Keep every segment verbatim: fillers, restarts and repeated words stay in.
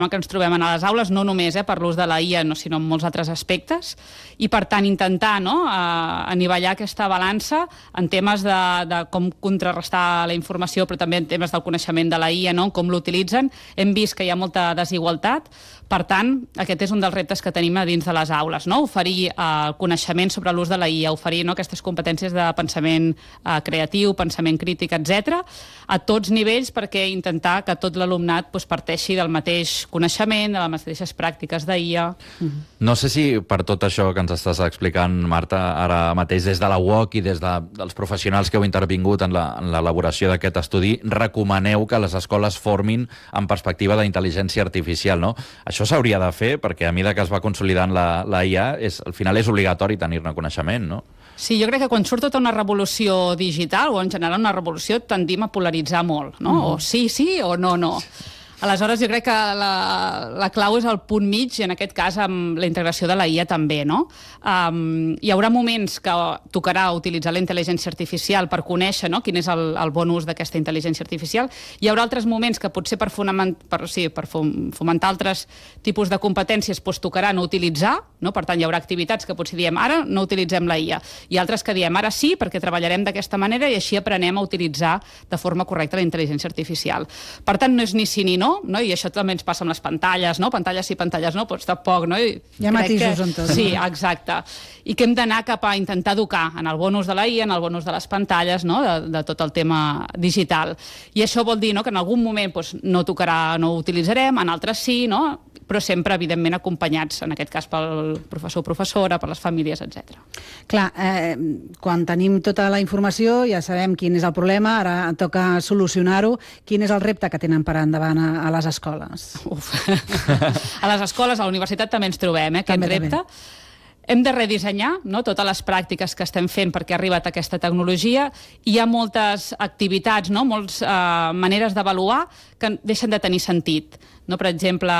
que ens trobem a les aules, no només eh, per l'ús de la I A, no, sinó en molts altres aspectes, i per tant intentar no, eh, anivellar aquesta balança en temes de, de com contrarrestar la informació, però també en temes del coneixement de la I A, no, com l'utilitzen. Hem vist que hi ha molta desigualtat, per tant, aquest és un dels reptes que tenim a dins de les aules, no? Oferir eh, coneixement sobre l'ús de la I A, oferir no, aquestes competències de pensament eh, creatiu, pensament crític, etcètera, a tots nivells, perquè intentar que tot l'alumnat pues, parteixi del mateix coneixement, de les mateixes pràctiques d'I A. Mm-hmm. No sé si per tot això que ens estàs explicant, Marta, ara mateix des de la U O C i des de, dels professionals que heu intervingut en l'elaboració d'aquest estudi, recomaneu que les escoles formin en perspectiva d'intel·ligència artificial, no? Això s'hauria de fer perquè a mesura que es va consolidant la, la I A, és, al final és obligatori tenir-ne coneixement, no? Sí, jo crec que quan surt tota una revolució digital, o en general una revolució, tendim a polaritzar molt, no? Mm. O sí, sí, o no, no. Aleshores, jo crec que la, la clau és el punt mig, i en aquest cas amb la integració de la I A també, no? Um, hi haurà moments que tocarà utilitzar la intel·ligència artificial per conèixer no, quin és el, el bon ús d'aquesta intel·ligència artificial. Hi haurà altres moments que potser per, fonament, per, sí, per fomentar altres tipus de competències doncs, tocarà no utilitzar, no? Per tant, hi haurà activitats que potser diem ara no utilitzem la I A, i altres que diem ara sí perquè treballarem d'aquesta manera i així aprenem a utilitzar de forma correcta la intel·ligència artificial. Per tant, no és ni sí ni no, no? I això també ens passa amb les pantalles, no? Pantalles sí, pantalles no, doncs tampoc, no? I hi ha matisos que... en tot. Sí, exacte. I que hem d'anar cap a intentar educar en el bon ús de la I A, en el bon ús de les pantalles, no? de, de tot el tema digital. I això vol dir no? que en algun moment doncs, no tocarà, no ho utilitzarem, en altres sí, no? Però sempre, evidentment, acompanyats, en aquest cas pel professor o professora, per les famílies, etcètera. Clar, eh, quan tenim tota la informació ja sabem quin és el problema, ara toca solucionar-ho. Quin és el repte que tenen per endavant a, a les escoles? Uf. A les escoles, a la universitat també ens trobem, eh, aquest també, repte. També. Hem de redissenyar no, totes les pràctiques que estem fent perquè ha arribat aquesta tecnologia. Hi ha moltes activitats, no, moltes eh, maneres d'avaluar que deixen de tenir sentit. No, per exemple,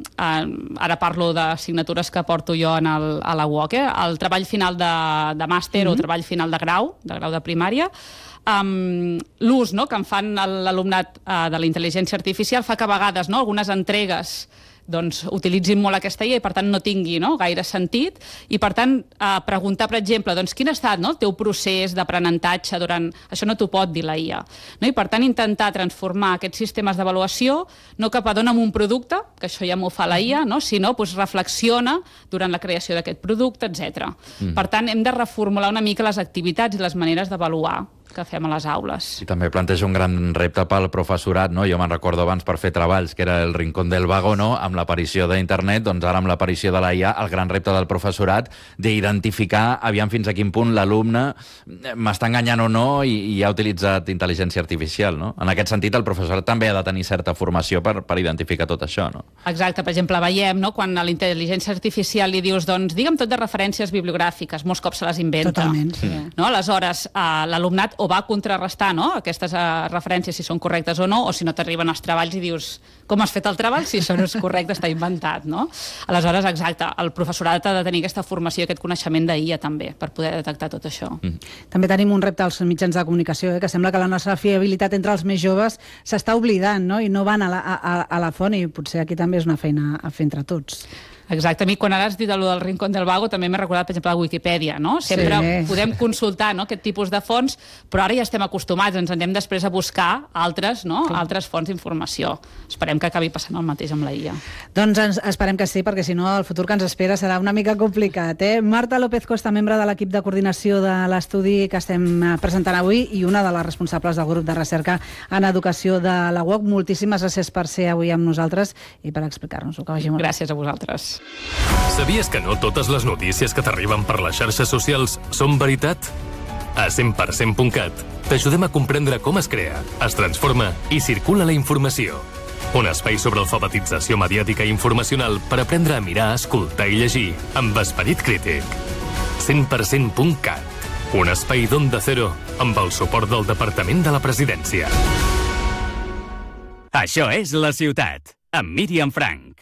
eh, ara parlo d'assignatures que porto jo en el, a la U O C, eh? El treball final de, de màster mm-hmm. o treball final de grau, de grau de primària, um, l'ús no, que en fan l'alumnat uh, de la intel·ligència artificial fa que a vegades no, algunes entregues doncs, utilitzin molt aquesta I A i per tant no tingui no, gaire sentit, i per tant eh, preguntar, per exemple, doncs, quin ha estat no, el teu procés d'aprenentatge durant... Això no t'ho pot dir la I A. No? I per tant intentar transformar aquests sistemes d'avaluació no cap a dona'm un producte, que això ja m'ho fa la I A, no? sinó doncs, reflexiona durant la creació d'aquest producte, etcètera. Mm. Per tant, hem de reformular una mica les activitats i les maneres d'avaluar que fem a les aules. I també planteja un gran repte pel professorat, no? Jo me'n recordo abans per fer treballs, que era el rincón del vago, no? Amb l'aparició d'internet, doncs ara amb l'aparició de la I A, el gran repte del professorat d'identificar, aviam fins a quin punt l'alumne m'està enganyant o no i, i ha utilitzat intel·ligència artificial, no? En aquest sentit, el professorat també ha de tenir certa formació per, per identificar tot això, no? Exacte, per exemple, veiem, no? Quan a la intel·ligència artificial li dius, doncs, digue'm tot de referències bibliogràfiques, molts cops se les inventa. Totalment, sí. No? Aleshores, eh, l'alumnat o va contrarrestar no? aquestes uh, referències si són correctes o no, o si no t'arriben els treballs i dius com has fet el treball, si això no és correcte, està inventat, no? Aleshores, exacte, el professorat ha de tenir aquesta formació, aquest coneixement d'I A també, per poder detectar tot això. Mm. També tenim un repte als mitjans de comunicació, eh? que sembla que la nostra fiabilitat entre els més joves s'està oblidant, no? I no van a la, a, a la font, i potser aquí també és una feina a fer entre tots. Exacte. A mi, quan ara has dit allò del Rincón del Vago, també m'he recordat, per exemple, la Wikipedia, no? Sempre sí. podem consultar no, aquest tipus de fonts, però ara ja estem acostumats, ens anem després a buscar altres, no? altres fonts d'informació. Esperem que acabi passant el mateix amb la I A. Doncs ens, esperem que sí, perquè si no el futur que ens espera serà una mica complicat. Eh? Marta López Costa, membre de l'equip de coordinació de l'estudi que estem presentant avui i una de les responsables del grup de recerca en educació de la U O C. Moltíssimes gràcies per ser avui amb nosaltres i per explicar-nos-ho. Que vagi molt bé. Gràcies a vosaltres. Sabies que no totes les notícies que t'arriben per les xarxes socials són veritat? A cent per cent punt cat t'ajudem a comprendre com es crea, es transforma i circula la informació. Un espai sobre alfabetització mediàtica i informacional per aprendre a mirar, escoltar i llegir amb esperit crític. cent per cent punt cat, un espai d'Onda Cero amb el suport del Departament de la Presidència. Això és La Ciutat, amb Míriam Frank.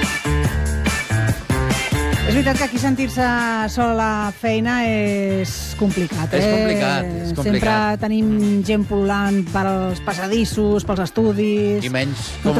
És veritat que aquí sentir-se sol a la feina és complicat, eh? És complicat, és complicat. Sempre tenim gent pul·lulant pels passadissos, pels estudis... I menys No com